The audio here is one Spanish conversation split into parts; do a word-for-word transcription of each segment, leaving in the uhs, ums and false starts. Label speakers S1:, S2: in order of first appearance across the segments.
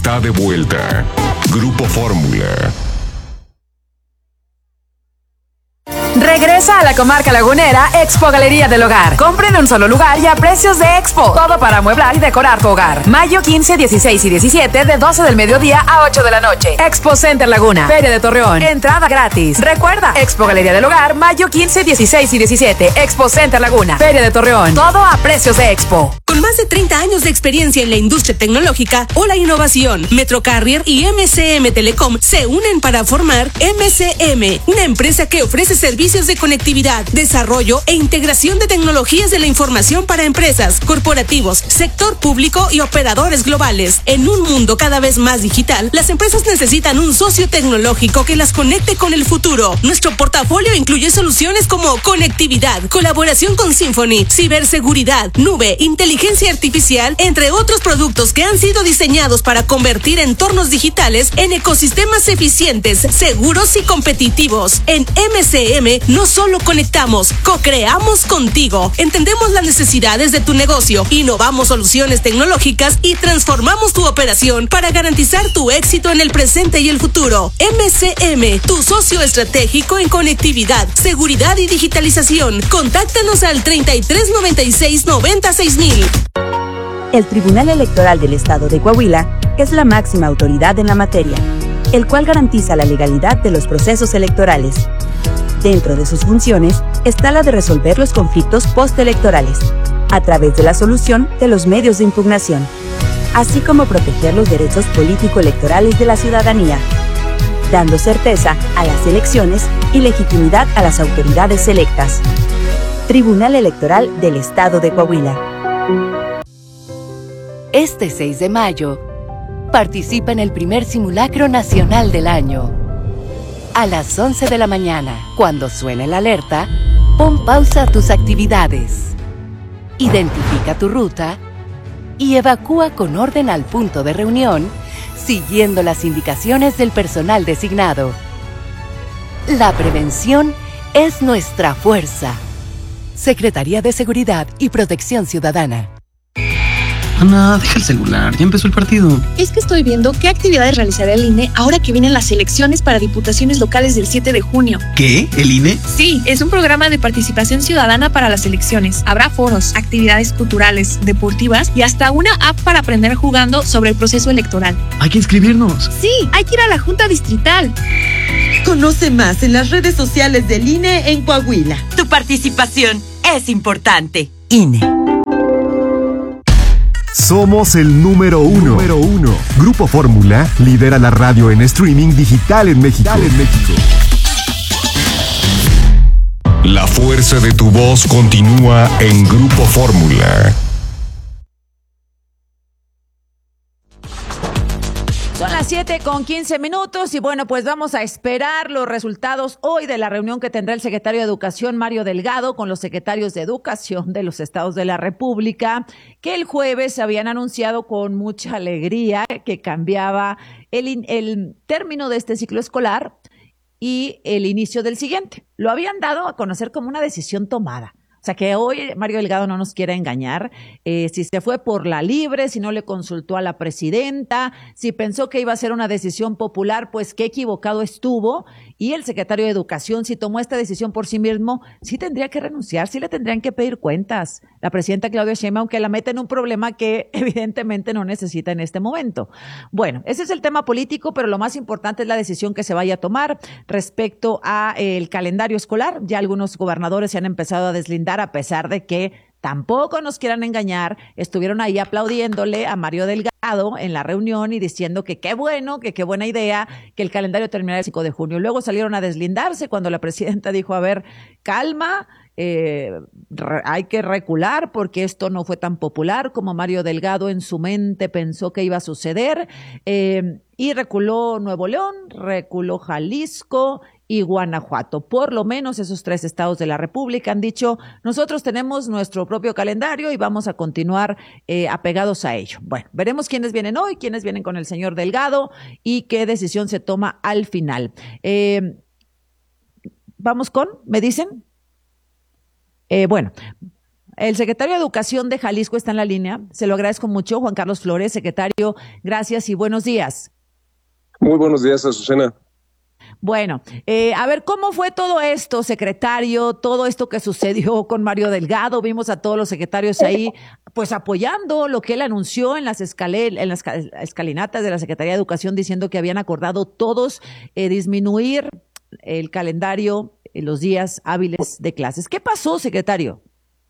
S1: está de vuelta. Grupo Fórmula.
S2: Regresa a la comarca lagunera Expo Galería del Hogar. Compre en un solo lugar y a precios de Expo. Todo para amueblar y decorar tu hogar. Mayo quince, dieciséis y diecisiete de doce del mediodía a ocho de la noche. Expo Center Laguna, Feria de Torreón. Entrada gratis. Recuerda, Expo Galería del Hogar, mayo quince, dieciséis y diecisiete. Expo Center Laguna, Feria de Torreón. Todo a precios de Expo.
S3: Con más de treinta años de experiencia en la industria tecnológica o la innovación, Metro Carrier y M C M Telecom se unen para formar M C M, una empresa que ofrece servicios de conectividad, desarrollo e integración de tecnologías de la información para empresas, corporativos, sector público y operadores globales. En un mundo cada vez más digital, las empresas necesitan un socio tecnológico que las conecte con el futuro. Nuestro portafolio incluye soluciones como conectividad, colaboración con Symphony, ciberseguridad, nube, inteligencia artificial, entre otros productos que han sido diseñados para convertir entornos digitales en ecosistemas eficientes, seguros y competitivos. En M C M no solo conectamos, co-creamos contigo. Entendemos las necesidades de tu negocio, innovamos soluciones tecnológicas y transformamos tu operación para garantizar tu éxito en el presente y el futuro. M C M, tu socio estratégico en conectividad, seguridad y digitalización. Contáctanos al treinta y tres noventa y seis noventa y seis mil.
S4: El Tribunal Electoral del Estado de Coahuila es la máxima autoridad en la materia, el cual garantiza la legalidad de los procesos electorales. Dentro de sus funciones está la de resolver los conflictos postelectorales, a través de la solución de los medios de impugnación, así como proteger los derechos político-electorales de la ciudadanía, dando certeza a las elecciones y legitimidad a las autoridades electas. Tribunal Electoral del Estado de Coahuila.
S5: Este seis de mayo, participa en el primer simulacro nacional del año. A las once de la mañana, cuando suene la alerta, pon pausa a tus actividades. Identifica tu ruta y evacúa con orden al punto de reunión, siguiendo las indicaciones del personal designado. La prevención es nuestra fuerza. Secretaría de Seguridad y Protección Ciudadana.
S6: Ana, deja el celular, ya empezó el partido.
S7: Es que estoy viendo qué actividades realizará el I N E ahora que vienen las elecciones para diputaciones locales del siete de junio.
S6: ¿Qué? ¿El I N E?
S7: Sí, es un programa de participación ciudadana para las elecciones. Habrá foros, actividades culturales, deportivas y hasta una app para aprender jugando sobre el proceso electoral.
S6: Hay que inscribirnos.
S7: Sí, hay que ir a la Junta Distrital.
S8: Conoce más en las redes sociales del I N E en Coahuila.
S9: Tu participación es importante.
S8: I N E.
S10: Somos el número uno. número uno. Grupo Fórmula lidera la radio en streaming digital en México. Digital en México.
S1: La fuerza de tu voz continúa en Grupo Fórmula.
S11: Son las siete con quince minutos y bueno, pues vamos a esperar los resultados hoy de la reunión que tendrá el secretario de Educación, Mario Delgado, con los secretarios de Educación de los estados de la República, que el jueves habían anunciado con mucha alegría que cambiaba el, el término de este ciclo escolar y el inicio del siguiente. Lo habían dado a conocer como una decisión tomada. O sea, que hoy Mario Delgado no nos quiere engañar, eh, si se fue por la libre, si no le consultó a la presidenta, si pensó que iba a ser una decisión popular, pues qué equivocado estuvo. Y el secretario de Educación, si tomó esta decisión por sí mismo, sí tendría que renunciar, sí le tendrían que pedir cuentas. La presidenta Claudia Sheinbaum, que la mete en un problema que evidentemente no necesita en este momento. Bueno, ese es el tema político, pero lo más importante es la decisión que se vaya a tomar respecto a eh, el calendario escolar. Ya algunos gobernadores se han empezado a deslindar, a pesar de que tampoco nos quieran engañar, estuvieron ahí aplaudiéndole a Mario Delgado en la reunión y diciendo que qué bueno, que qué buena idea, que el calendario terminara el cinco de junio. Luego salieron a deslindarse cuando la presidenta dijo, a ver, calma, eh, re, hay que recular porque esto no fue tan popular como Mario Delgado en su mente pensó que iba a suceder. Eh, y reculó Nuevo León, reculó Jalisco y Guanajuato. Por lo menos esos tres estados de la República han dicho, nosotros tenemos nuestro propio calendario y vamos a continuar eh, apegados a ello. Bueno, veremos quiénes vienen hoy, quiénes vienen con el señor Delgado y qué decisión se toma al final. Eh, vamos con, ¿me dicen? Eh, bueno, El secretario de Educación de Jalisco está en la línea. Se lo agradezco mucho, Juan Carlos Flores. Secretario, gracias y buenos días.
S12: Muy buenos días, Azucena.
S11: Bueno, eh, a ver, ¿cómo fue todo esto, secretario? Todo esto que sucedió con Mario Delgado. Vimos a todos los secretarios ahí, pues apoyando lo que él anunció en las, escale, en las escalinatas de la Secretaría de Educación, diciendo que habían acordado todos eh, disminuir el calendario, eh, los días hábiles de clases. ¿Qué pasó, secretario?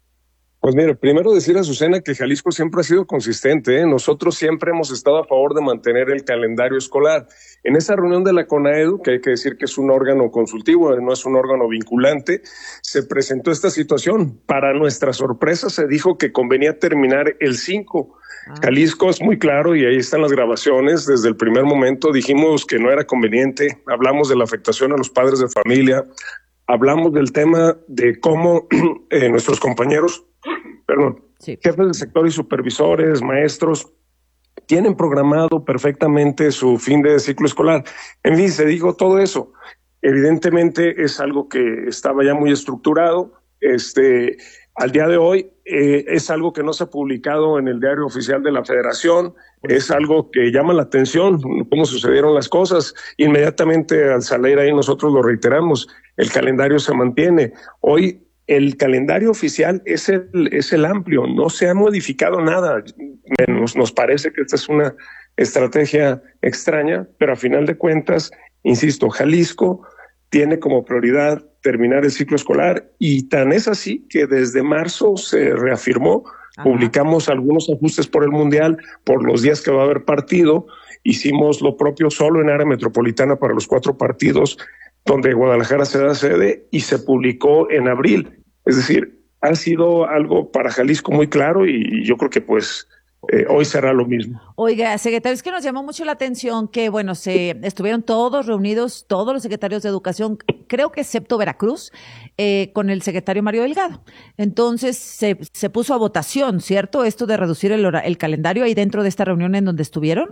S12: Pues mire, primero decir a Azucena que Jalisco siempre ha sido consistente, ¿eh? Nosotros siempre hemos estado a favor de mantener el calendario escolar. En esa reunión de la CONAEDU, que hay que decir que es un órgano consultivo, no es un órgano vinculante, se presentó esta situación. Para nuestra sorpresa se dijo que convenía terminar el cinco. Ah. Jalisco es muy claro y ahí están las grabaciones. Desde el primer momento dijimos que no era conveniente, hablamos de la afectación a los padres de familia, hablamos del tema de cómo eh, nuestros compañeros, perdón, sí. jefes de sector y supervisores, maestros, tienen programado perfectamente su fin de ciclo escolar. En fin, se dijo todo eso. Evidentemente es algo que estaba ya muy estructurado. Este, al día de hoy eh, es algo que no se ha publicado en el diario oficial de la Federación. Es algo que llama la atención, cómo sucedieron las cosas. Inmediatamente al salir ahí nosotros lo reiteramos, el calendario se mantiene. Hoy el calendario oficial es el, es el amplio, no se ha modificado nada. Nos, nos parece que esta es una estrategia extraña, pero a final de cuentas, insisto, Jalisco tiene como prioridad terminar el ciclo escolar y tan es así que desde marzo se reafirmó. Ajá. Publicamos algunos ajustes por el Mundial, por los días que va a haber partido. Hicimos lo propio solo en área metropolitana para los cuatro partidos, donde Guadalajara se da sede y se publicó en abril. Es decir, ha sido algo para Jalisco muy claro y yo creo que pues eh, hoy será lo mismo.
S11: Oiga, secretario, es que nos llamó mucho la atención que, bueno, se estuvieron todos reunidos, todos los secretarios de Educación, creo que excepto Veracruz, eh, con el secretario Mario Delgado. Entonces se, se puso a votación, ¿cierto? Esto de reducir el, hora, el calendario ahí dentro de esta reunión en donde estuvieron.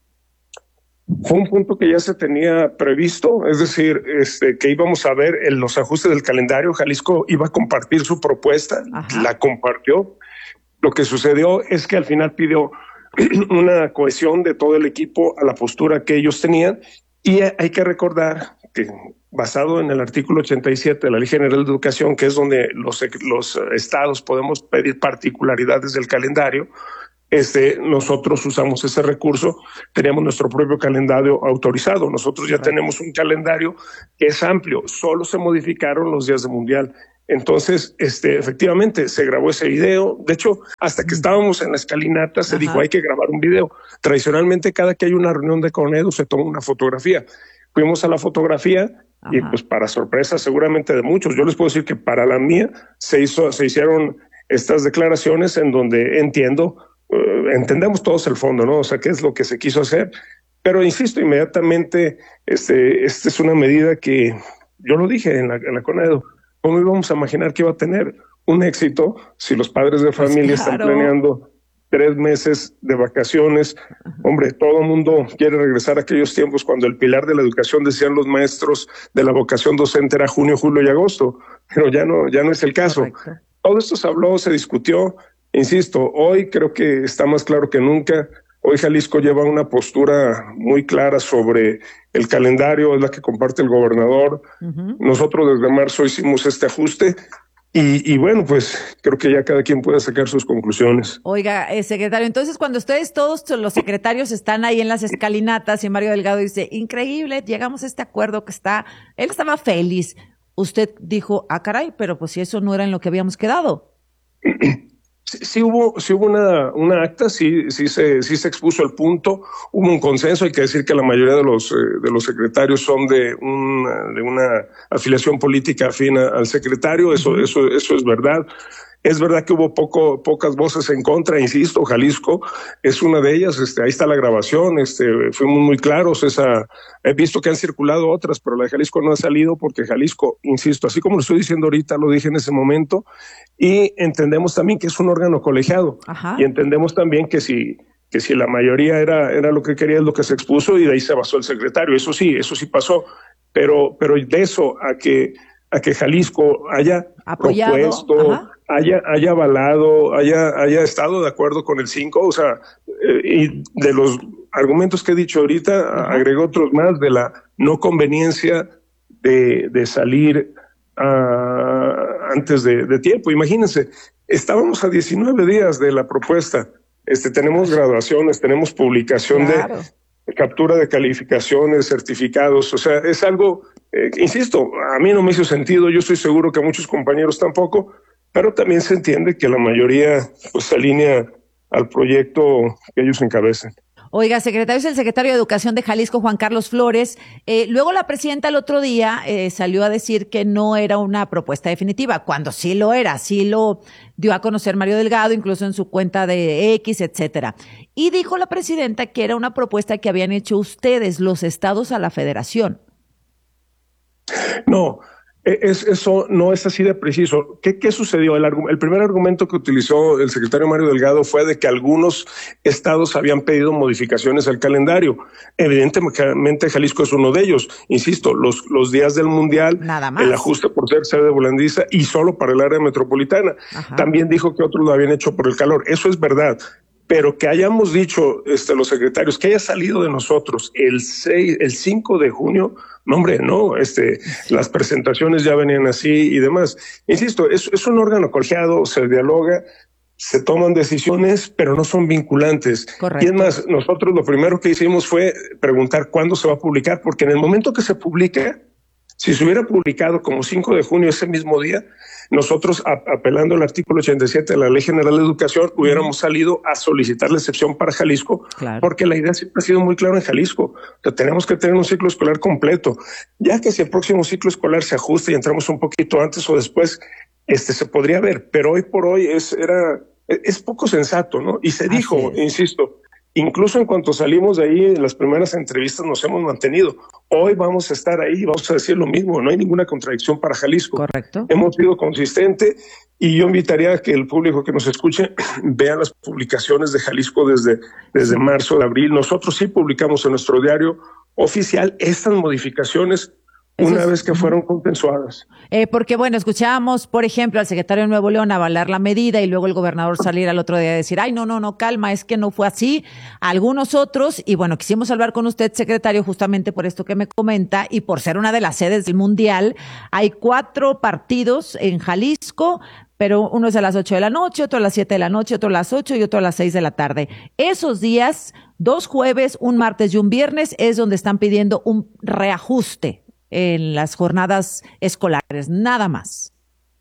S12: Fue un punto que ya se tenía previsto, es decir, este, que íbamos a ver en los ajustes del calendario. Jalisco iba a compartir su propuesta, Ajá. la compartió. Lo que sucedió es que al final pidió una cohesión de todo el equipo a la postura que ellos tenían y hay que recordar que basado en el artículo ochenta y siete de la Ley General de Educación, que es donde los, los estados podemos pedir particularidades del calendario, Este, nosotros usamos ese recurso, teníamos nuestro propio calendario autorizado, nosotros ya tenemos un calendario que es amplio, solo se modificaron los días de Mundial. Entonces, este, efectivamente, se grabó ese video. De hecho, hasta que estábamos en la escalinata, se Ajá. dijo, hay que grabar un video. Tradicionalmente, cada que hay una reunión de CONAEDU, se toma una fotografía. Fuimos a la fotografía Ajá. y, pues, para sorpresa seguramente de muchos, yo les puedo decir que para la mía se hizo, se hicieron estas declaraciones en donde entiendo Uh, entendemos todos el fondo, ¿no? O sea, qué es lo que se quiso hacer. Pero insisto, inmediatamente, este, esta es una medida que yo lo dije en la, en la CONAEDU. ¿Cómo íbamos a imaginar que iba a tener un éxito si los padres de familia pues claro. están planeando tres meses de vacaciones? Hombre, todo el mundo quiere regresar a aquellos tiempos cuando el pilar de la educación, decían los maestros de la vocación docente, era junio, julio y agosto. Pero ya no, ya no es el caso. Correcto. Todo esto se habló, se discutió. Insisto, hoy creo que está más claro que nunca. Hoy Jalisco lleva una postura muy clara sobre el calendario, es la que comparte el gobernador. Uh-huh. Nosotros desde marzo hicimos este ajuste y, y bueno, pues creo que ya cada quien puede sacar sus conclusiones.
S11: Oiga, eh, secretario, entonces cuando ustedes todos los secretarios están ahí en las escalinatas y Mario Delgado dice, increíble, llegamos a este acuerdo que está, él estaba feliz. Usted dijo, ah caray, pero pues si eso no era en lo que habíamos quedado.
S12: Sí, sí hubo, sí hubo una, una acta, sí, sí se, sí se expuso el punto, hubo un consenso. Hay que decir que la mayoría de los, eh, de los secretarios son de una, de una afiliación política afina al secretario, eso, uh-huh. eso, eso es verdad. Es verdad que hubo poco, pocas voces en contra, insisto, Jalisco es una de ellas, este, ahí está la grabación, este, fuimos muy claros, esa, he visto que han circulado otras, pero la de Jalisco no ha salido porque Jalisco, insisto, así como lo estoy diciendo ahorita, lo dije en ese momento, y entendemos también que es un órgano colegiado, Ajá. y entendemos también que si, que si la mayoría era, era lo que quería, es lo que se expuso, y de ahí se basó el secretario, eso sí, eso sí pasó, pero, pero de eso a que a que Jalisco haya
S11: apoyado,
S12: propuesto,
S11: ajá.
S12: haya, haya avalado, haya, haya estado de acuerdo con el cinco, o sea, eh, y de los argumentos que he dicho ahorita, ajá. agregó otros más de la no conveniencia de, de salir uh, antes de, de tiempo. Imagínense, estábamos a diecinueve días de la propuesta, este, tenemos graduaciones, tenemos publicación claro. de captura de calificaciones, certificados, o sea, es algo, eh, insisto, a mí no me hizo sentido, yo estoy seguro que a muchos compañeros tampoco, pero también se entiende que la mayoría pues se alinea al proyecto que ellos encabezan.
S11: Oiga, secretario, es el secretario de Educación de Jalisco, Juan Carlos Flores. Eh, luego la presidenta el otro día eh, salió a decir que no era una propuesta definitiva, cuando sí lo era, sí lo dio a conocer Mario Delgado, incluso en su cuenta de X, etcétera. Y dijo la presidenta que era una propuesta que habían hecho ustedes, los estados, a la federación.
S12: No. Es, eso no es así de preciso. ¿Qué, qué sucedió? El, el primer argumento que utilizó el secretario Mario Delgado fue de que algunos estados habían pedido modificaciones al calendario. Evidentemente Jalisco es uno de ellos. Insisto, los, los días del Mundial,
S11: nada más.
S12: El ajuste por ser sede de volandiza y solo para el área metropolitana. Ajá. También dijo que otros lo habían hecho por el calor. Eso es verdad. Pero que hayamos dicho, este, los secretarios, que haya salido de nosotros el seis, el cinco de junio, no, hombre, no, este, sí. Las presentaciones ya venían así y demás. Insisto, es, es un órgano colegiado, se dialoga, se toman decisiones, pero no son vinculantes.
S11: Correcto.
S12: Y es más, nosotros lo primero que hicimos fue preguntar cuándo se va a publicar, porque en el momento que se publica, si se hubiera publicado como cinco de junio ese mismo día, nosotros, a, apelando al artículo ochenta y siete de la Ley General de Educación, hubiéramos salido a solicitar la excepción para Jalisco, claro. Porque la idea siempre ha sido muy clara en Jalisco. Que tenemos que tener un ciclo escolar completo. Ya que si el próximo ciclo escolar se ajusta y entramos un poquito antes o después, este se podría ver, pero hoy por hoy es, era, es poco sensato, ¿no? Y se Así dijo, es. insisto, incluso en cuanto salimos de ahí, en las primeras entrevistas nos hemos mantenido. Hoy vamos a estar ahí, vamos a decir lo mismo, no hay ninguna contradicción para Jalisco.
S11: Correcto.
S12: Hemos sido consistentes y yo invitaría a que el público que nos escuche vea las publicaciones de Jalisco desde, desde marzo, de abril. Nosotros sí publicamos en nuestro diario oficial estas modificaciones una vez que fueron consensuadas.
S11: Eh, porque, bueno, escuchábamos, por ejemplo, al secretario de Nuevo León avalar la medida y luego el gobernador salir al otro día a decir, ay, no, no, no, calma, es que no fue así. Algunos otros, y bueno, quisimos hablar con usted, secretario, justamente por esto que me comenta y por ser una de las sedes del Mundial. Hay cuatro partidos en Jalisco, pero uno es a las ocho de la noche, otro a las siete de la noche, otro a las ocho y otro a las seis de la tarde. Esos días, dos jueves, un martes y un viernes, es donde están pidiendo un reajuste en las jornadas escolares, nada más.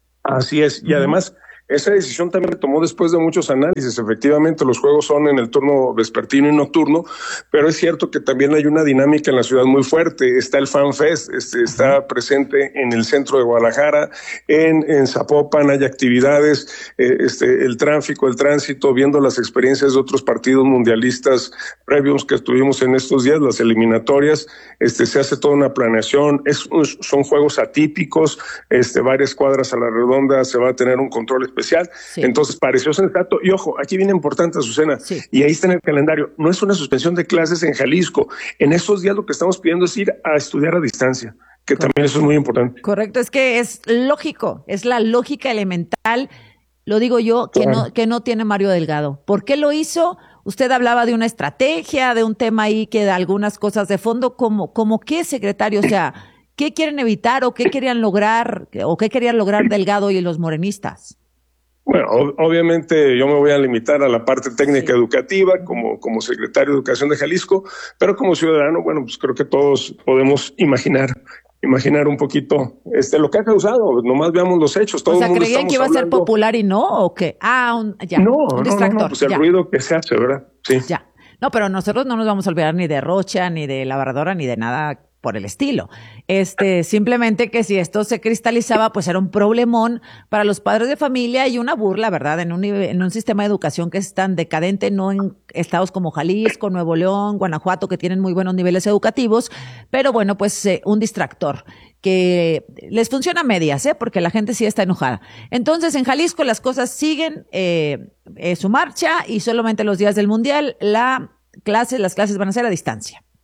S12: Así es, y además esa decisión también se tomó después de muchos análisis. Efectivamente, los juegos son en el turno vespertino y nocturno, pero es cierto que también hay una dinámica en la ciudad muy fuerte. Está el Fan Fest, este, está presente en el centro de Guadalajara, en, en Zapopan hay actividades, eh, este, el tráfico, el tránsito, viendo las experiencias de otros partidos mundialistas previos que estuvimos en estos días, las eliminatorias, este, se hace toda una planeación, es, son juegos atípicos, este, varias cuadras a la redonda, se va a tener un control especial. especial, sí. Entonces pareció sensato, y ojo, aquí viene importante, Azucena, sí. Y ahí está en el calendario, no es una suspensión de clases en Jalisco, en estos días lo que estamos pidiendo es ir a estudiar a distancia, que Correcto. También eso es muy importante.
S11: Correcto, es que es lógico, es la lógica elemental, lo digo yo, que claro. no, que no tiene Mario Delgado. ¿Por qué lo hizo? Usted hablaba de una estrategia, de un tema ahí que da algunas cosas de fondo, como, como qué, secretario, o sea, ¿qué quieren evitar o qué querían lograr, o qué querían lograr Delgado y los morenistas?
S12: Bueno, obviamente yo me voy a limitar a la parte técnica sí. educativa como, como secretario de Educación de Jalisco, pero como ciudadano, bueno, pues creo que todos podemos imaginar, imaginar un poquito este lo que ha causado, nomás veamos los hechos. Todo
S11: o sea,
S12: el mundo
S11: ¿creían que iba a ser popular y no? ¿O qué? Ah, un, ya,
S12: no,
S11: un distractor.
S12: No, no, pues el
S11: ya.
S12: ruido que se hace, ¿verdad? Sí.
S11: Ya. No, pero nosotros no nos vamos a olvidar ni de Rocha, ni de La Barradora, ni de nada por el estilo. Este, simplemente que si esto se cristalizaba, pues era un problemón para los padres de familia y una burla, ¿verdad? En un, en un sistema de educación que es tan decadente, no en estados como Jalisco, Nuevo León, Guanajuato, que tienen muy buenos niveles educativos, pero bueno, pues eh, un distractor que les funciona a medias, ¿eh? Porque la gente sí está enojada. Entonces, en Jalisco las cosas siguen eh, eh, su marcha y solamente los días del Mundial la clase, las clases van a ser a distancia.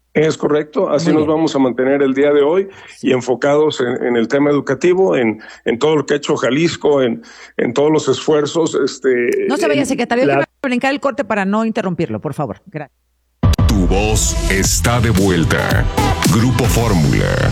S12: Es correcto, así nos vamos a mantener el día de hoy y enfocados en, en el tema educativo, en, en todo lo que ha hecho Jalisco, en, en todos los esfuerzos. Este,
S11: no se vaya, secretario,
S12: la...
S11: hay que brincar el corte para no interrumpirlo, por favor. Gracias.
S1: Tu voz está de vuelta. Grupo Fórmula.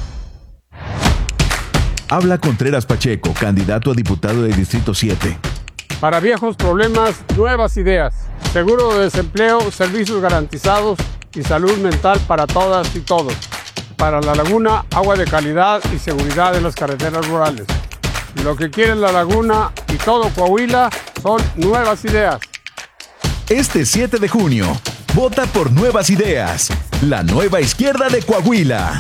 S13: Habla Contreras Pacheco, candidato a diputado de Distrito siete.
S14: Para viejos problemas, nuevas ideas. Seguro de desempleo, servicios garantizados y salud mental para todas y todos. Para La Laguna, agua de calidad y seguridad en las carreteras rurales. Lo que quiere La Laguna y todo Coahuila son nuevas ideas.
S13: Este siete de junio, vota por Nuevas Ideas, la nueva izquierda de Coahuila.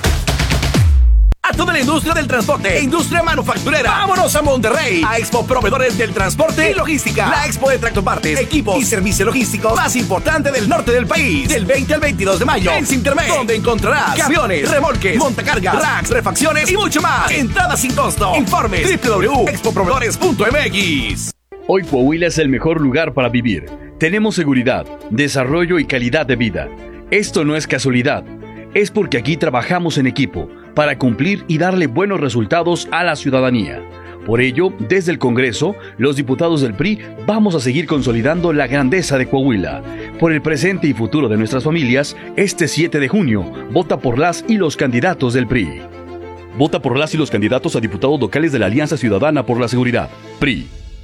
S15: A toda la industria del transporte e industria manufacturera. ¡Vámonos a Monterrey! A Expo Proveedores del Transporte y Logística. La expo de tractopartes, equipos y servicio logístico más importante del norte del país. Del veinte al veintidós de mayo. En Sintermed, donde encontrarás camiones, remolques, montacargas, racks, refacciones y mucho más. Entrada sin costo. Informes doble u doble u doble u punto expo proveedores punto m x.
S16: Hoy Coahuila es el mejor lugar para vivir. Tenemos seguridad, desarrollo y calidad de vida. Esto no es casualidad. Es porque aquí trabajamos en equipo para cumplir y darle buenos resultados a la ciudadanía. Por ello, desde el Congreso, los diputados del P R I vamos a seguir consolidando la grandeza de Coahuila. Por el presente y futuro de nuestras familias, este siete de junio, vota por las y los candidatos del P R I. Vota por las y los candidatos a diputados locales de la Alianza Ciudadana por la Seguridad, P R I.